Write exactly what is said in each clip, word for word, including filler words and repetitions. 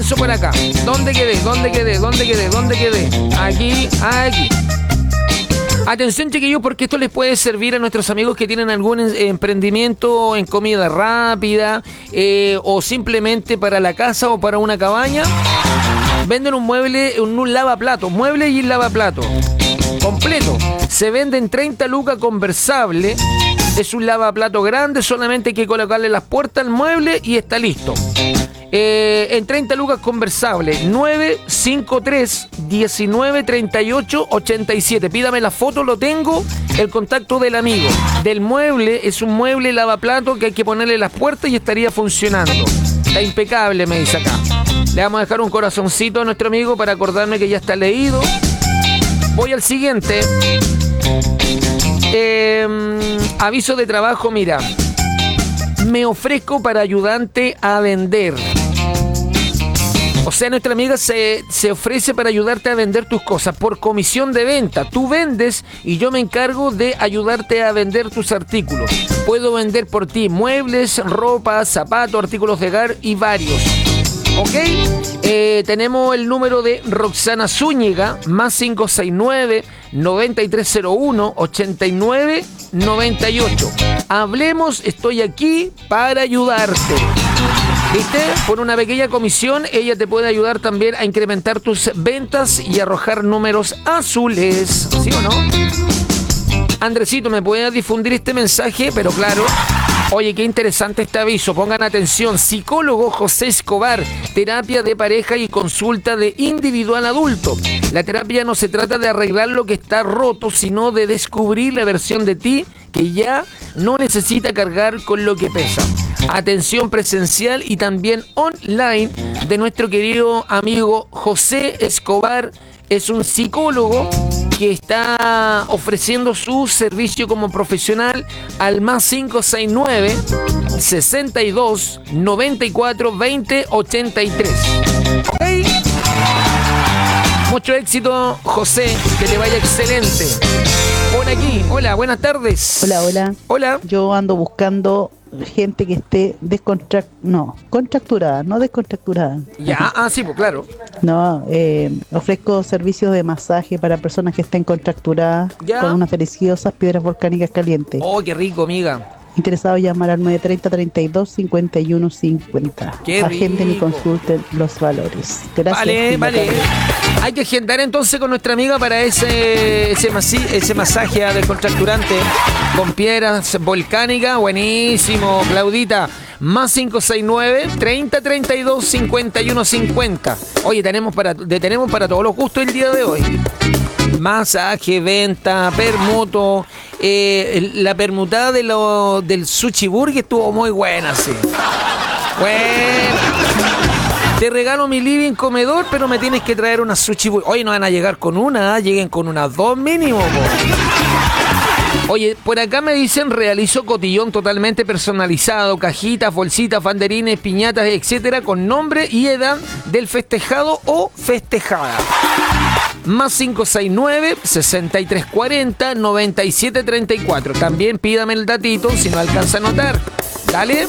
avanzo por acá. ¿Dónde quedé? ¿Dónde quedé? ¿Dónde quedé? ¿Dónde quedé? Aquí, aquí. Atención, chiquillos, porque esto les puede servir a nuestros amigos que tienen algún emprendimiento en comida rápida eh, o simplemente para la casa o para una cabaña. Venden un mueble, un, un lavaplato, mueble y lavaplato completo. Se vende en treinta lucas conversable. Es un lavaplato grande, solamente hay que colocarle las puertas al mueble y está listo. Eh, en treinta lucas conversable, nueve cinco tres, diecinueve, treinta y ocho, ochenta y siete. Pídame la foto, lo tengo, el contacto del amigo. Del mueble, es un mueble lavaplato que hay que ponerle las puertas y estaría funcionando. Está impecable, me dice acá. Le vamos a dejar un corazoncito a nuestro amigo para acordarme que ya está leído. Voy al siguiente. Eh, aviso de trabajo, mira. Me ofrezco para ayudarte a vender. O sea, nuestra amiga se, se ofrece para ayudarte a vender tus cosas por comisión de venta. Tú vendes y yo me encargo de ayudarte a vender tus artículos. Puedo vender por ti muebles, ropa, zapatos, artículos de hogar y varios. ¿Ok? Eh, tenemos el número de Roxana Zúñiga, más cinco seis nueve, nueve tres cero uno, ocho nueve nueve ocho. Hablemos, estoy aquí para ayudarte. ¿Viste? Por una pequeña comisión, ella te puede ayudar también a incrementar tus ventas y arrojar números azules. ¿Sí o no? Andresito, ¿me puedes difundir este mensaje? Pero claro... Oye, qué interesante este aviso. Pongan atención. Psicólogo José Escobar. Terapia de pareja y consulta de individual adulto. La terapia no se trata de arreglar lo que está roto, sino de descubrir la versión de ti que ya no necesita cargar con lo que pesa. Atención presencial y también online de nuestro querido amigo José Escobar. Es un psicólogo que está ofreciendo su servicio como profesional al más cinco seis nueve, sesenta y dos, noventa y cuatro, veinte, ochenta y tres. ¿Ok? Mucho éxito, José, que te vaya excelente. Por aquí, hola, buenas tardes. Hola, hola. Hola. Yo ando buscando gente que esté descontract... No, contracturada, no descontracturada. Ya, ah, sí, pues claro. No, eh, ofrezco servicios de masaje para personas que estén contracturadas ya. Con unas deliciosas piedras volcánicas calientes. Oh, qué rico, amiga. Interesado, llamar al nueve treinta, treinta y dos, cincuenta y uno, cincuenta. Qué Agenden rico. y consulten los valores. Gracias. Vale, vale. Hay que agendar entonces con nuestra amiga para ese ese, masi, ese masaje descontracturante con piedras volcánicas. Buenísimo, Claudita. Más cinco seis nueve, treinta, treinta y dos, cincuenta y uno, cincuenta. Oye, tenemos para, tenemos para todos los gustos el día de hoy. Masaje, venta, permuto. Eh, la permutada de lo, del sushi burger estuvo muy buena, sí. Bueno. Te regalo mi living comedor, pero me tienes que traer una sushi burger. Oye, no van a llegar con una, ¿eh? Lleguen con unas dos mínimo, po. Oye, por acá me dicen realizo cotillón totalmente personalizado, cajitas, bolsitas, banderines, piñatas, etcétera, con nombre y edad del festejado o festejada. Más cinco seis nueve, sesenta y tres cuarenta, noventa y siete treinta y cuatro. También pídame el datito si no alcanza a notar. Dale.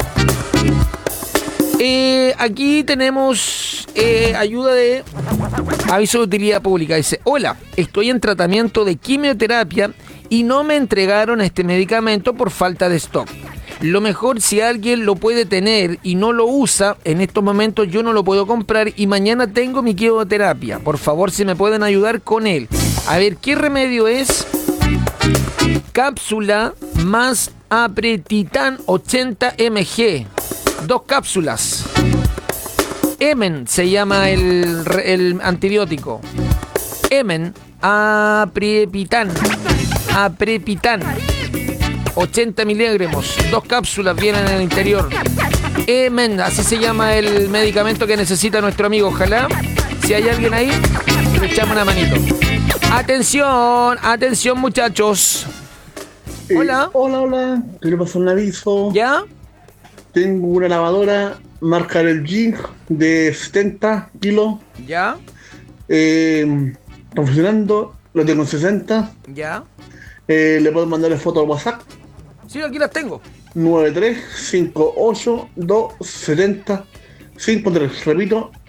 Eh, aquí tenemos eh, ayuda de aviso de utilidad pública. Dice, hola, estoy en tratamiento de quimioterapia y no me entregaron este medicamento por falta de stock. Lo mejor, si alguien lo puede tener y no lo usa, en estos momentos yo no lo puedo comprar y mañana tengo mi quimioterapia. Por favor, si me pueden ayudar con él. A ver, ¿qué remedio es? Cápsula más Apretitan ochenta miligramos. Dos cápsulas. Emen se llama el, el antibiótico. Emen, Aprepitan. Aprepitan. ochenta miligramos. Dos cápsulas vienen en el interior. Emen, así se llama el medicamento que necesita nuestro amigo. Ojalá, si hay alguien ahí, le echamos una manito. Atención, atención muchachos. Eh, Hola. Hola, hola. Quiero pasar un aviso. ¿Ya? Tengo una lavadora marca el G de setenta kilos. ¿Ya? Eh, está funcionando. Lo tengo en sesenta. ¿Ya? Eh, le puedo mandar foto al WhatsApp. Sí, aquí las tengo. nueve tres cinco ocho dos siete cero cinco tres. Repito,